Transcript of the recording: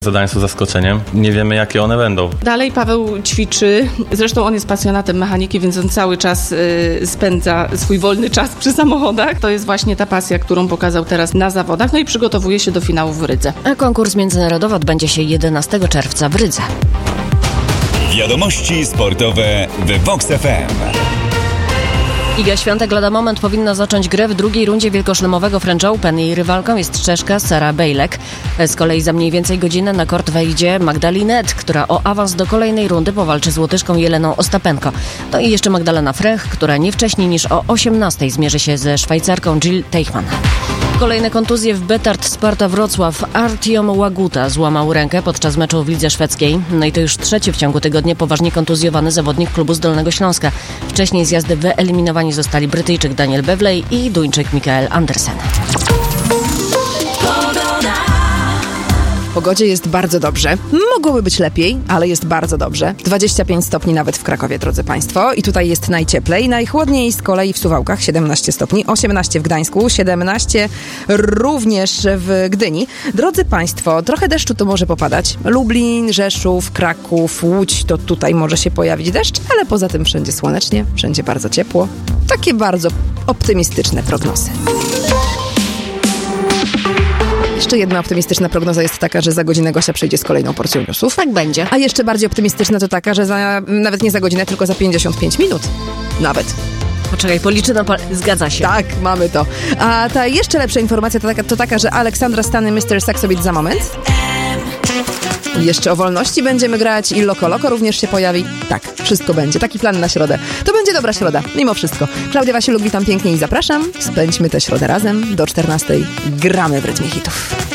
Zadania są zaskoczeniem. Nie wiemy, jakie one będą. Dalej Paweł ćwiczy. Zresztą on jest pasjonatem mechaniki, więc on cały czas spędza swój wolny czas przy samochodach. To jest właśnie ta pasja, którą pokazał teraz na zawodach. No i przygotowuje się do finału w Rydze. A konkurs międzynarodowy odbędzie się 11 czerwca w Rydze. Wiadomości sportowe w Vox FM. Iga Świątek lada moment powinna zacząć grę w drugiej rundzie wielkoszlemowego French Open. Jej rywalką jest Czeszka Sara Bejlek. Z kolei za mniej więcej godzinę na kort wejdzie Magdalinet, która o awans do kolejnej rundy powalczy z Łotyszką Jeleną Ostapenko. No i jeszcze Magdalena Frech, która nie wcześniej niż o 18:00 zmierzy się ze Szwajcarką Jill Teichmann. Kolejne kontuzje w Betard Sparta Wrocław. Artiom Łaguta złamał rękę podczas meczu w lidze szwedzkiej. No i to już trzeci w ciągu tygodnia poważnie kontuzjowany zawodnik klubu z Dolnego Śląska. Wcześniej z jazdy wyeliminowani zostali Brytyjczyk Daniel Bewley i Duńczyk Mikael Andersen. W pogodzie jest bardzo dobrze. Mogłoby być lepiej, ale jest bardzo dobrze. 25 stopni nawet w Krakowie, drodzy Państwo. I tutaj jest najcieplej. Najchłodniej z kolei w Suwałkach 17 stopni, 18 w Gdańsku, 17 również w Gdyni. Drodzy Państwo, trochę deszczu to może popadać. Lublin, Rzeszów, Kraków, Łódź, to tutaj może się pojawić deszcz, ale poza tym wszędzie słonecznie, wszędzie bardzo ciepło. Takie bardzo optymistyczne prognozy. Jeszcze jedna optymistyczna prognoza jest taka, że za godzinę Gosia przyjdzie z kolejną porcją newsów. Tak będzie. A jeszcze bardziej optymistyczna to taka, że nawet nie za godzinę, tylko za 55 minut. Nawet. Poczekaj, policzę na zgadza się. Tak, mamy to. A ta jeszcze lepsza informacja to taka, że Aleksandra Stany Mr. Saxobit za moment. I jeszcze o wolności będziemy grać i Loco Loco również się pojawi. Tak, wszystko będzie. Taki plan na środę. To będzie dobra środa, mimo wszystko. Klaudia Wasiluk, witam pięknie i zapraszam. Spędźmy tę środę razem. Do 14:00 gramy w rytmie hitów.